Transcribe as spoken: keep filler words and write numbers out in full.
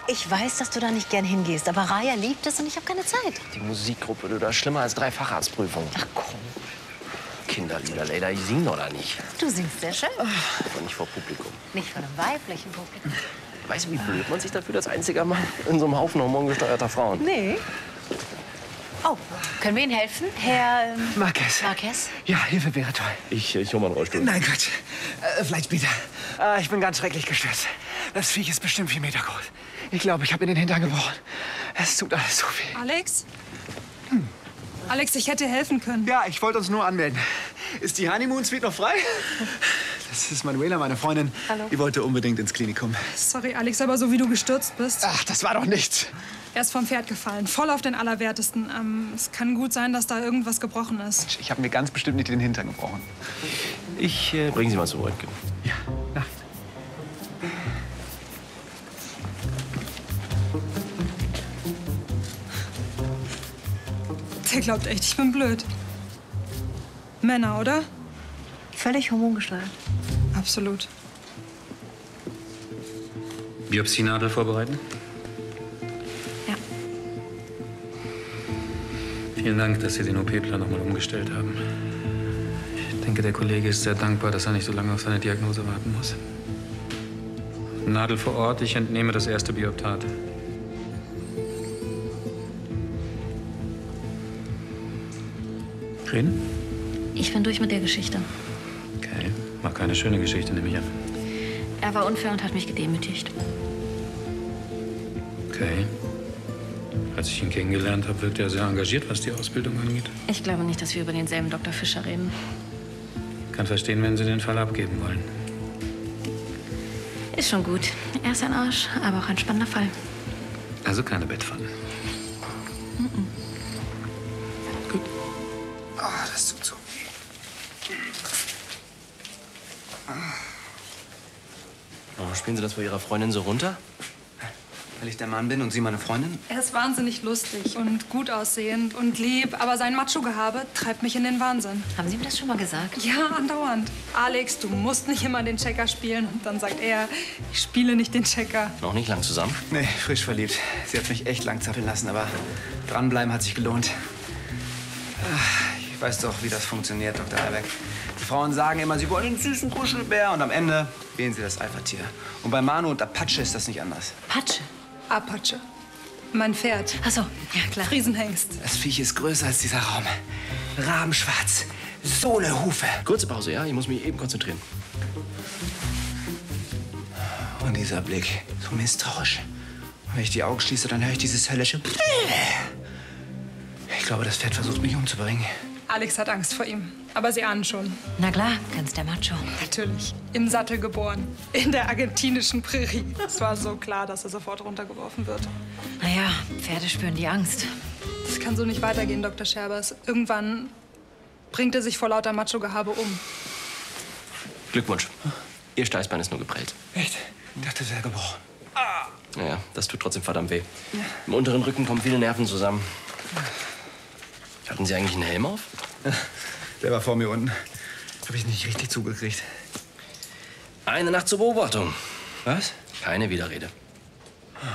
Ich weiß, dass du da nicht gern hingehst, aber Raya liebt es und ich habe keine Zeit. Die Musikgruppe, du, das ist schlimmer als drei Facharztprüfungen. Ach komm. Kinderlieder, leider, ich sing doch da nicht. Du singst sehr schön. Aber nicht vor Publikum. Nicht vor einem weiblichen Publikum. Weißt du, wie blöd man sich dafür das Einzige macht? In so einem Haufen hormongesteuerter Frauen. Nee. Oh, können wir Ihnen helfen, Herr... Ähm, Marquez. Marquez? Ja, Hilfe wäre toll. Ich, ich hol mal einen Rollstuhl. Nein, Quatsch. Äh, vielleicht später. Äh, ich bin ganz schrecklich gestürzt. Das Viech ist bestimmt vier Meter groß. Ich glaube, ich habe in den Hintern gebrochen. Es tut alles so weh. Alex? Hm. Alex, ich hätte helfen können. Ja, ich wollte uns nur anmelden. Ist die Honeymoon Suite noch frei? Das ist Manuela, meine Freundin. Hallo. Die wollte unbedingt ins Klinikum. Sorry, Alex, aber so wie du gestürzt bist. Ach, das war doch nichts. Er ist vom Pferd gefallen, voll auf den Allerwertesten. Ähm, es kann gut sein, dass da irgendwas gebrochen ist. Ich habe mir ganz bestimmt nicht den Hintern gebrochen. Ich äh, bring Sie mal zurück. Ja, na. Der glaubt echt, ich bin blöd. Männer, oder? Völlig hormongesteuert. Absolut. Biopsienadel vorbereiten? Ja. Vielen Dank, dass Sie den O P-Plan noch mal umgestellt haben. Ich denke, der Kollege ist sehr dankbar, dass er nicht so lange auf seine Diagnose warten muss. Nadel vor Ort, ich entnehme das erste Bioptat. Reden? Ich bin durch mit der Geschichte. Okay. War keine schöne Geschichte, nehme ich an. Er war unfair und hat mich gedemütigt. Okay. Als ich ihn kennengelernt habe, wirkte er sehr engagiert, was die Ausbildung angeht. Ich glaube nicht, dass wir über denselben Doktor Fischer reden. Ich kann verstehen, wenn Sie den Fall abgeben wollen. Ist schon gut. Er ist ein Arsch, aber auch ein spannender Fall. Also keine Bettpfanne. Mhm. Gut. Oh, das tut so weh. Oh, spielen Sie das vor Ihrer Freundin so runter? Weil ich der Mann bin und Sie meine Freundin? Er ist wahnsinnig lustig und gut aussehend und lieb, aber sein Macho-Gehabe treibt mich in den Wahnsinn. Haben Sie ihm das schon mal gesagt? Ja, andauernd. Alex, du musst nicht immer den Checker spielen. Und dann sagt er, ich spiele nicht den Checker. Noch nicht lang zusammen? Nee, frisch verliebt. Sie hat mich echt lang zappeln lassen, aber dranbleiben hat sich gelohnt. Ich weiß doch, wie das funktioniert, Doktor Albeck. Die Frauen sagen immer, sie wollen einen süßen Kuschelbär und am Ende wählen sie das Alpha-Tier. Und bei Manu und Apache ist das nicht anders. Patsche. Apache. Mein Pferd. Ach so, ja klar. Friesenhengst. Das Viech ist größer als dieser Raum. Rabenschwarz. So eine Hufe. Kurze Pause, ja? Ich muss mich eben konzentrieren. Und dieser Blick, so misstrauisch. Und wenn ich die Augen schließe, dann höre ich dieses höllische... Ich glaube, das Pferd versucht, mich umzubringen. Alex hat Angst vor ihm. Aber Sie ahnen schon. Na klar, ganz der Macho. Natürlich. Im Sattel geboren. In der argentinischen Prärie. Es war so klar, dass er sofort runtergeworfen wird. Naja, Pferde spüren die Angst. Das kann so nicht weitergehen, Doktor Scherbers. Irgendwann bringt er sich vor lauter Macho-Gehabe um. Glückwunsch. Ihr Steißbein ist nur geprellt. Echt? Ich dachte, es wäre gebrochen. Naja, das tut trotzdem verdammt weh. Ja. Im unteren Rücken kommen viele Nerven zusammen. Hatten Sie eigentlich einen Helm auf? Der war vor mir unten. Habe ich nicht richtig zugekriegt. Eine Nacht zur Beobachtung. Was? Keine Widerrede.